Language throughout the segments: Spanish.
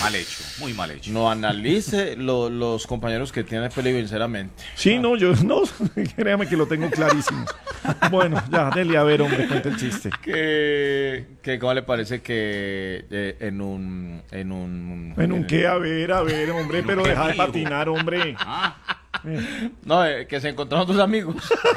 Mal hecho, muy mal hecho. No analice los compañeros que tiene peligro, sinceramente. Sí, no, yo no, créame que lo tengo clarísimo. Bueno, ya, dele a ver, hombre, cuenta el chiste. Que ¿cómo le parece que en un qué? A ver, hombre, pero deja de patinar, hombre. No, que se encontraron dos amigos.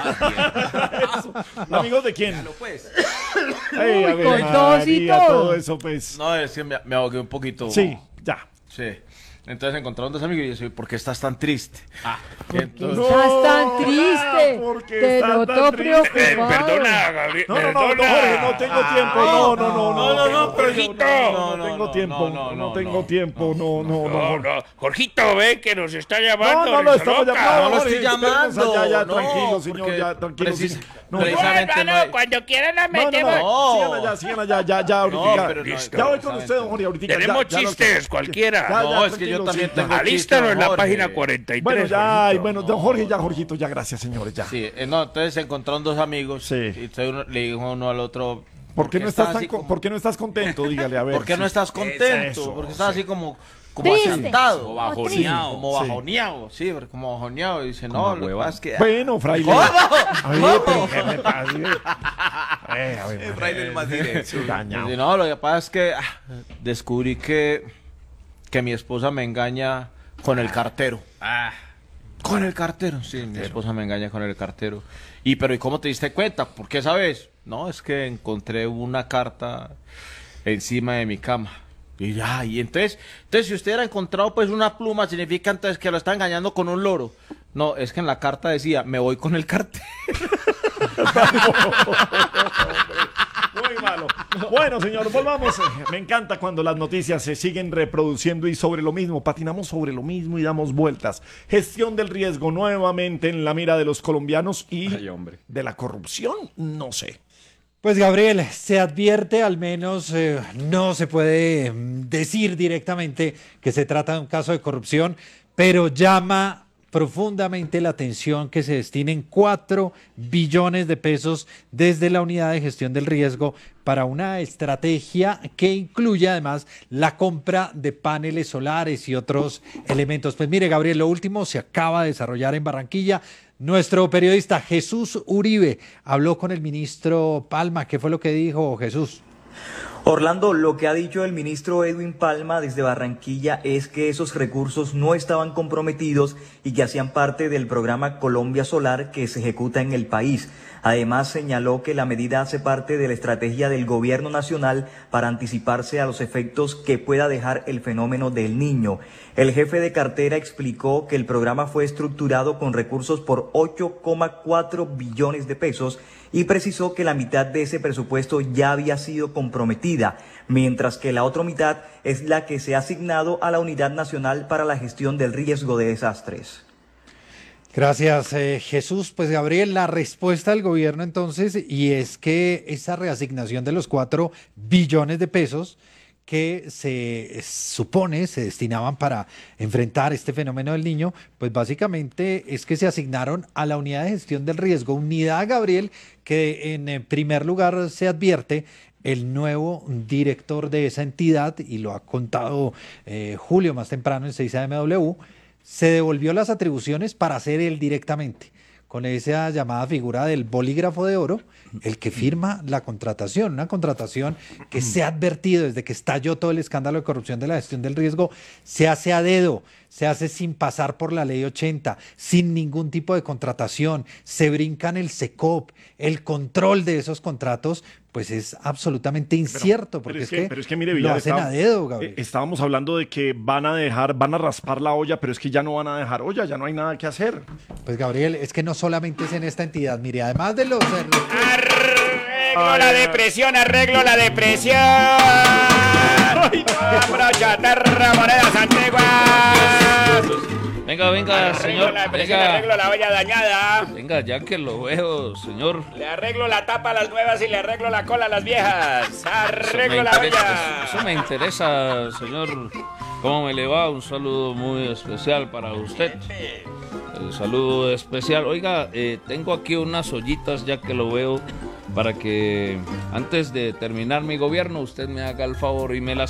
¿Amigos de quién? Pues. Ay, a ver, con tos y María, todo. todo eso, pues. No, es que me ahogué un poquito. Sí, ya. Sí. Entonces se encontraron dos amigos y yo decía, ¿por qué estás tan triste? Entonces, Estás tan triste. porque Te estás noto tan triste. preocupado. Perdona, Gabriel. No, Jorge, no tengo tiempo. No, Jorgito. No tengo tiempo. No tengo tiempo. No. Jorgito, ve que nos está llamando. No lo estamos Rizoloca. llamando. No lo estoy Jorge, llamando. espérenos allá, No, tranquilo, señor, porque ya, tranquilo. No, precisamente Bueno, no hay- cuando quieran la No, metemos. sigan allá, ya, ahorita. pero no, Listo. Ya voy con usted, don Jorge, ahorita. Tenemos ya, chistes, cualquiera. Ya, No, es que tranquilo, yo también sí, tengo ya. Alístalo en la Jorge. página 43. Bueno, ya, Jorgito. bueno, don Jorge, ya, Jorgito, ya, gracias, señores, ya. Sí, no, entonces se encontraron dos amigos. Sí. Y entonces le dijo uno al otro. ¿Por qué no estás así como- ¿Por qué no estás contento? Dígale, a ver. ¿Por qué no sí. estás contento? Eso, Porque estás sí. así como Triste. asentado. Como bajoneado. Como Sí. bajoneado, sí, pero como bajoneado. Y dice, no, lo que pasa es que... Bueno, fraile. ¿Cómo? A ver, pero ¿qué me pasa? A ver, El fraile es más directo. dañado. Dice, no, lo que pasa es que descubrí que mi esposa me engaña con el cartero. Con el cartero. Sí, mi esposa me engaña con el cartero. ¿Y cómo te diste cuenta? ¿Por qué sabes? No, es que encontré una carta encima de mi cama. Y entonces si usted hubiera encontrado pues una pluma, significa entonces que lo está engañando con un loro. No, es que en la carta decía, me voy con el cartero. Muy malo. Bueno, señor, volvamos. Me encanta cuando las noticias se siguen reproduciendo y sobre lo mismo, patinamos sobre lo mismo y damos vueltas. Gestión del riesgo nuevamente en la mira de los colombianos y de la corrupción, no sé. Pues Gabriel, se advierte, al menos no se puede decir directamente que se trata de un caso de corrupción, pero llama profundamente la atención que se destinen 4 billones de pesos desde la unidad de gestión del riesgo para una estrategia que incluye además la compra de paneles solares y otros elementos. Pues mire, Gabriel, lo último se acaba de desarrollar en Barranquilla. Nuestro periodista Jesús Uribe habló con el ministro Palma. ¿Qué fue lo que dijo Jesús? Orlando, lo que ha dicho el ministro Edwin Palma desde Barranquilla es que esos recursos no estaban comprometidos y que hacían parte del programa Colombia Solar que se ejecuta en el país. Además, señaló que la medida hace parte de la estrategia del gobierno nacional para anticiparse a los efectos que pueda dejar el fenómeno del Niño. El jefe de cartera explicó que el programa fue estructurado con recursos por 8,4 billones de pesos y precisó que la mitad de ese presupuesto ya había sido comprometida, mientras que la otra mitad es la que se ha asignado a la Unidad Nacional para la Gestión del Riesgo de Desastres. Gracias, Jesús. Pues Gabriel, la respuesta del gobierno entonces, y es que esa reasignación de los 4 billones de pesos que se supone se destinaban para enfrentar este fenómeno del Niño, pues básicamente es que se asignaron a la unidad de gestión del riesgo, unidad, Gabriel, que en primer lugar se advierte el nuevo director de esa entidad, y lo ha contado Julio más temprano en 6AMW, se devolvió las atribuciones para hacer él directamente, con esa llamada figura del bolígrafo de oro, el que firma la contratación, una contratación que se ha advertido desde que estalló todo el escándalo de corrupción de la gestión del riesgo, se hace a dedo, se hace sin pasar por la ley 80, sin ningún tipo de contratación, se brincan el SECOP, el control de esos contratos, pues es absolutamente incierto, porque pero es que mire, lo Villar, hacen a dedo, Gabriel. Estábamos hablando de que van a raspar la olla, pero es que ya no van a dejar olla, ya no hay nada que hacer. Pues Gabriel, es que no solamente es en esta entidad, mire, además de los... Arreglo la depresión, arreglo la depresión. Compra chatarra, monedas antiguas. Venga, señor. La depresión, Venga, arreglo la olla dañada. venga, ya que lo veo, señor. Le arreglo la tapa a las nuevas y le arreglo la cola a las viejas. Eso Arreglo me la interesa, olla. eso me interesa, señor. ¿Cómo me le va? Un saludo muy especial para usted. El saludo especial. Oiga, tengo aquí unas ollitas, ya que lo veo, para que antes de terminar mi gobierno usted me haga el favor y me las